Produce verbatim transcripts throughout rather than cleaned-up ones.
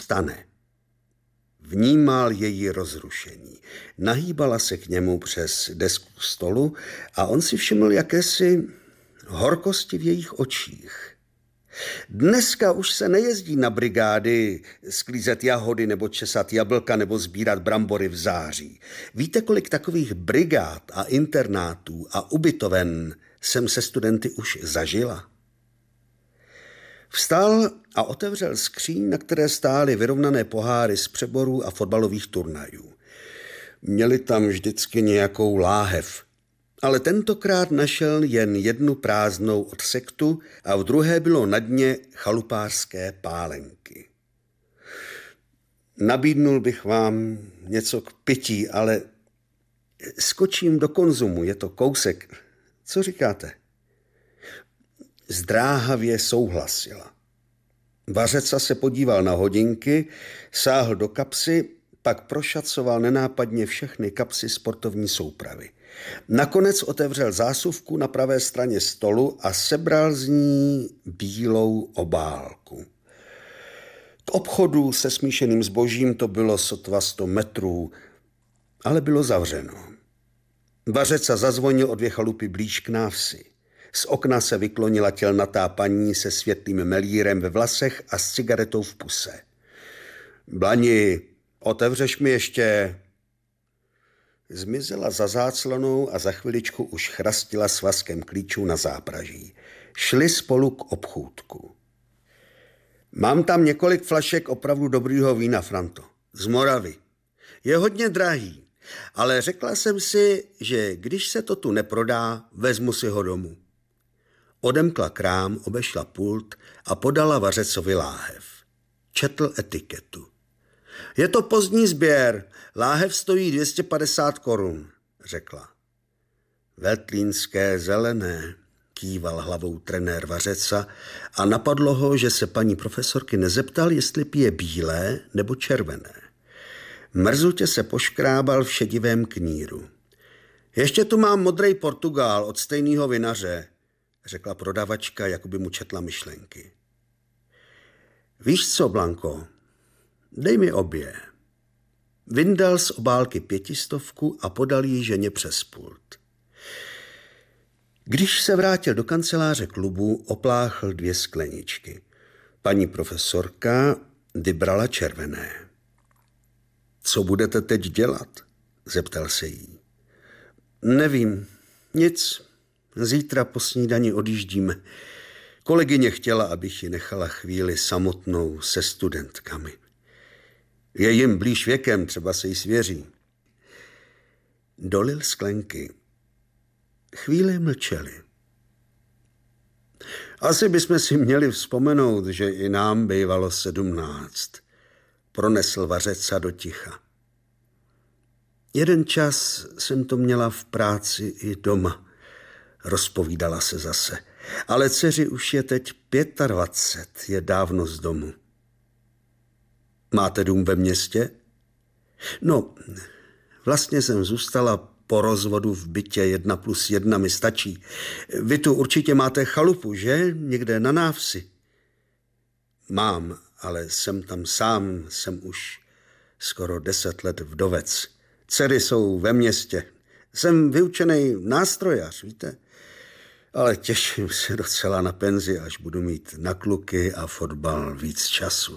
stane. Vnímal její rozrušení. Nahýbala se k němu přes desku stolu a on si všiml jakési horkosti v jejich očích. Dneska už se nejezdí na brigády sklízet jahody nebo česat jablka nebo sbírat brambory v září. Víte, kolik takových brigád a internátů a ubytoven jsem se studenty už zažila? Vstal a otevřel skříň, na které stály vyrovnané poháry z přeborů a fotbalových turnajů. Měli tam vždycky nějakou láhev, ale tentokrát našel jen jednu prázdnou od sektu a v druhé bylo na dně chalupářské pálenky. Nabídnul bych vám něco k pití, ale skočím do Konzumu, je to kousek. Co říkáte? Zdráhavě souhlasila. Vařeca se podíval na hodinky, sáhl do kapsy, pak prošacoval nenápadně všechny kapsy sportovní soupravy. Nakonec otevřel zásuvku na pravé straně stolu a sebral z ní bílou obálku. K obchodu se smíšeným zbožím to bylo sotva sto metrů, ale bylo zavřeno. Vařeca zazvonil o dvě chalupy blíž k návsi. Z okna se vyklonila tělnatá paní se světlým melírem ve vlasech a s cigaretou v puse. Blani, otevřeš mi ještě? Zmizela za záclonou a za chviličku už chrastila svazkem klíčů na zápraží. Šli spolu k obchůdku. Mám tam několik flašek opravdu dobrýho vína, Franto. Z Moravy. Je hodně drahý, ale řekla jsem si, že když se to tu neprodá, vezmu si ho domů. Odemkla krám, obešla pult a podala vařecovi láhev. Četl etiketu. Je to pozdní sběr, láhev stojí dvě stě padesát korun, řekla. Veltlínské zelené, kýval hlavou trenér Vařeca a napadlo ho, že se paní profesorky nezeptal, jestli pije bílé nebo červené. Mrzutě se poškrábal v šedivém kníru. Ještě tu mám modrý Portugál od stejného vinaře, řekla prodavačka, jako by mu četla myšlenky. Víš co, Blanko, dej mi obě. Vyndal z obálky pětistovku a podal jí ženě přes pult. Když se vrátil do kanceláře klubu, opláchl dvě skleničky. Paní profesorka vybrala červené. Co budete teď dělat? Zeptal se jí. Nevím, nic. Zítra po snídani odjíždíme. Kolegyně chtěla, abych ji nechala chvíli samotnou se studentkami. Je jim blíž věkem, třeba se jí svěří. Dolil sklenky. Chvíli mlčeli. Asi bychom si měli vzpomenout, že i nám bývalo sedmnáct. Pronesl Vařeca do ticha. Jeden čas jsem to měla v práci i doma, rozpovídala se zase. Ale dceři už je teď dvacet pět, je dávno z domu. Máte dům ve městě? No, vlastně jsem zůstala po rozvodu v bytě jedna plus jedna mi stačí. Vy tu určitě máte chalupu, že? Někde na návsi. Mám, ale jsem tam sám, jsem už skoro deset let vdovec. Dcery jsou ve městě. Jsem vyučený nástrojař, víte? Ale těším se docela na penzi, až budu mít na kluky a fotbal víc času.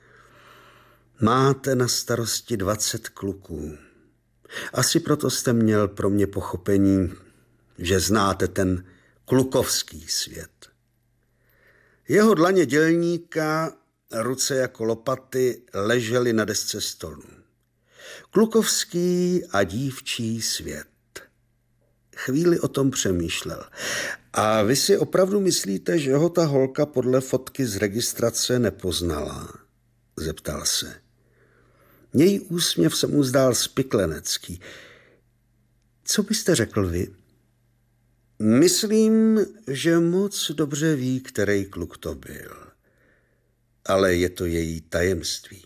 Máte na starosti dvacet kluků. Asi proto jste měl pro mě pochopení, že znáte ten klukovský svět. Jeho dlaně dělníka, ruce jako lopaty, ležely na desce stolu. Klukovský a dívčí svět. Chvíli o tom přemýšlel. A vy si opravdu myslíte, že ho ta holka podle fotky z registrace nepoznala? Zeptal se. Její úsměv se mu zdál spiklenecký. Co byste řekl vy? Myslím, že moc dobře ví, který kluk to byl. Ale je to její tajemství.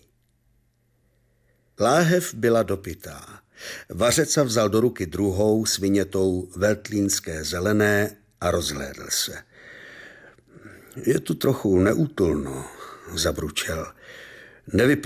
Láhev byla dopitá. Vařeca vzal do ruky druhou svinětou veltlínské zelené a rozhlédl se. Je tu trochu neútulno, zabručel. Nevypil